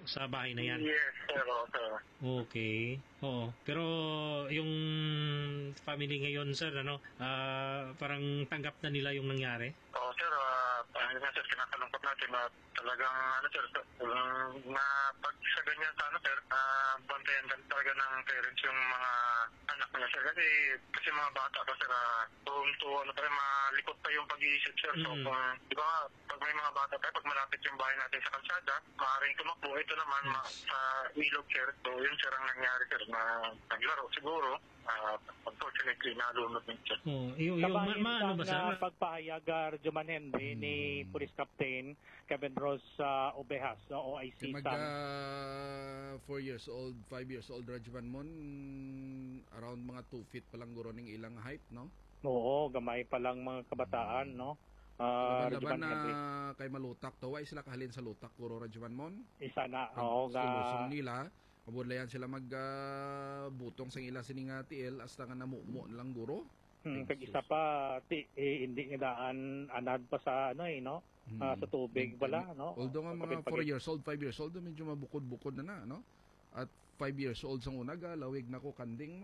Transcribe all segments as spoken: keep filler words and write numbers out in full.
sa bahay na yan? Yes, sir. Oo, sir. Okay. Oo. Pero yung family ngayon, sir, ano, ah, parang tanggap na nila yung nangyari? Oo, sir. Uh, uh, yun nga, sir, kinakalungkot natin na talagang, ano, sir, um, na pag sa ganyan sa, ano, sir, uh, bantayan talaga ng parents yung mga anak niya, sir. Kasi, kasi mga bata pa, sir, uh, tuwang to, ano, pa rin, malikot pa yung pag-iisip, sir. So, Mm. kung, di ba, pag may mga bata tayo, pag malapit yung bahay natin sa kalsada, maaaring tumakbo. Ito naman, Yes. ma, sa ilog, sir. So, yun, sir, ang nangyari, sir, na naglaro, siguro. Uh, unfortunately, nalunod din, sir. Oh, yung, yung ma, ma, ano ba, sir? Sa pagpahayag, Rajuman Henry, Hmm. ni Police Captain Kevin Rose uh, Obejas, no, O I C Mag San. four years old, five years old Rajuman Mon, around mga two feet pa lang guro ning ilang height, no? Oo, gamay pa lang mga kabataan, no? Uh, Laban-laban Rajuman na Henry. kay malutak to, ay sila kahalin sa lutak guro Rajuman Mon. Isa na, oo, ga... Sulusong nila, mabudlayan sila magbutong sa ila sining T L hasta nga namumo lang guro. Hmm, kag isa pa, ti, eh, hindi ngidaan anad pa sa, ano eh, no? Ah, sa tubig wala, no? Although nga mga four years old, five years old, medyo mabukod-bukod na na, no? At five years old sang unaga, lawig na ko kanding, no?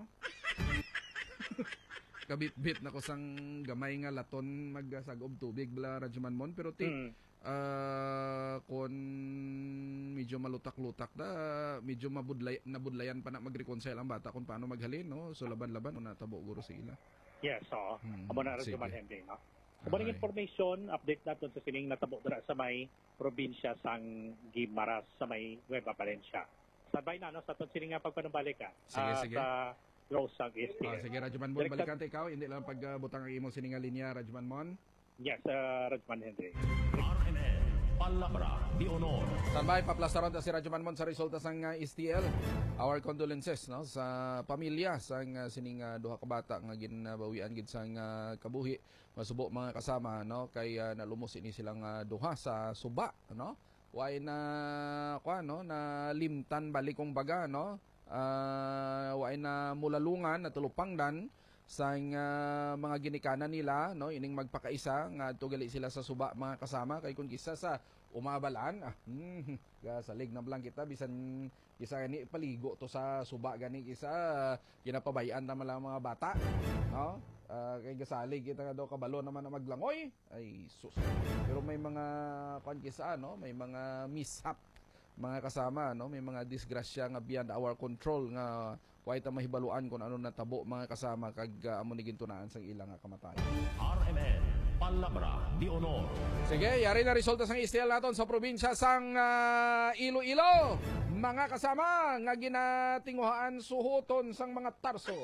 Kabit-bit na ko sang gamay nga laton magsagob tubig bala Rajuman Mon, pero ti Hmm. ah, kon medyo malutak-lutak da, medyo mabudlay nabudlayan pa na mag-reconcile ang bata kung paano maghalin, no? So laban-laban na tabo guro sila. Yes, oo. Hmm, Amo na sige. Rajuman Henry, no? Kumaring Okay. information, update natin sa sining natabo dira sa may probinsya sang Guimaras sa may Nueva Valencia. Sabay na, no? Sa itong sining nga pagpanumbalik ka. Sige, ah, sige. Sa Rosang East. Ah, sige Rajuman Mon, balikan ta ikaw, hindi lang pagbutang ang imong sininga linya Rajuman Mon. Yes, uh, Rajuman Henry. R M N, Palabra de Honor. Standby, paplastaron ta si Rajuman Mon sa resulta sang uh, S T L. Our condolences, no, sa pamilya sang uh, sining uh, duha ka bata nga ginabawian gid sang uh, kabuhi. Masubo mga kasama, no, kay uh, nalumos ini silang uh, duha sa suba, no. Way na kwa, no, na limtan balikong baga, no. Uh, way na mulalungan na tulupangdan sang uh, mga ginikanan nila, no, ining magpakaisa nga tugali sila sa suba mga kasama kay kun kisa sa umabalaan, ah, hmm, gasalig na lang kita bisan kisa gani paligo to sa suba gani kisa uh, ginapabayan naman lang mga bata, no. Uh, kay gasalig kita nga daw kabalo naman na maglangoy, ay sus. Pero may mga kun kisa, no, may mga mishap mga kasama, no, may mga disgrasya nga beyond our control nga way ta mahibaluan kung ano natabo mga kasama kag uh, amo ni gintunaan sang ilang nga kamatayon. R M N, Palabra de Honor. Sige, yari na resulta sang S T L naton sa probinsya sang uh, Iloilo. Mga kasama nga ginatinguhaan suhuton sang mga tarso.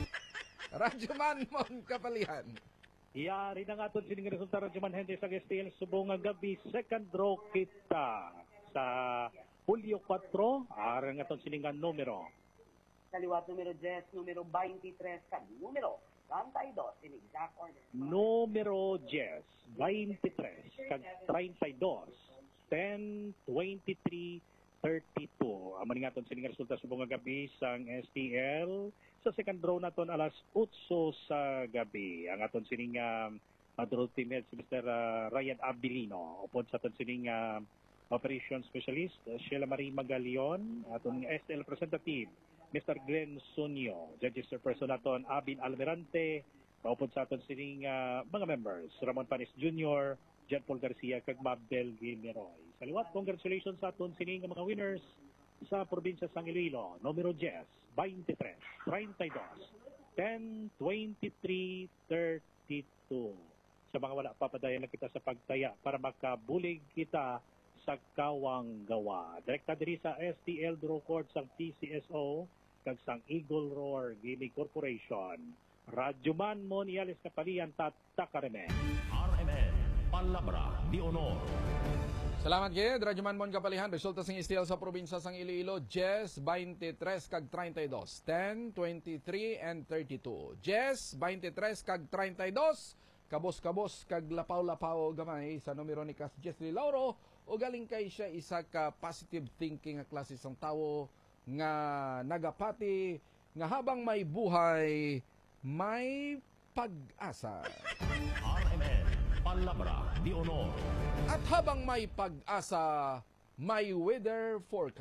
Rajuman Mon Kapalihan. Iyari na nga ito sining resulta Rajuman Henry sa S T L subong nga gabi second draw kita sa Hulyo four, arang nga itong siningan numero. Kaliwat numero ten, numero twenty-three, kan numero thirty-two, in exact order. Numero ten, twenty-three, kag thirty-two, ten, twenty-three, thirty-two. Amo nga itong siningan resulta subong nga gabi sang S T L sa second draw naton alas eight sa gabi. Ang aton sining uh, draw team head si Mister Uh, Ryan Abilino upod sa aton sining uh, Operation Specialist uh, Sheila Marie Magalion, aton S T L representative Mister Glenn Sunyo, register person naton Abin Almirante, maupod sa aton sining uh, mga members Ramon Panis Junior, Jan Paul Garcia kag Mabel Guimeroy. Sa liwat, congratulations sa aton sining mga winners sa probinsya sang Iloilo. Numero ten, twenty-three, thirty-two, ten, twenty-three, thirty-two. Sa mga wala papadayan na kita sa pagtaya para makabulig kita sa Kawang Gawa. Direkta diri sa S T L Draw Court sang P C S O kag sang Eagle Roar Gaming Corporation. Rajuman Mon Iales Kapalian Tatakareme. R M N, Palabra de Honor. Salamat gid Rajuman Mon Kapalihan. Resulta sing S T L sa probinsya sang Iloilo, Jess twenty-three kag thirty-two, ten, twenty-three and thirty-two. Jess twenty-three kag thirty-two, kabos-kabos kag lapaw-lapaw gamay sa numero ni Kas Jessly Lauro o galing kay siya isa ka positive thinking nga klase sang tawo nga nagapati nga habang may buhay may pag-asa. R M N, Palabra de Honor. At habang may pag-asa, may weather forecast.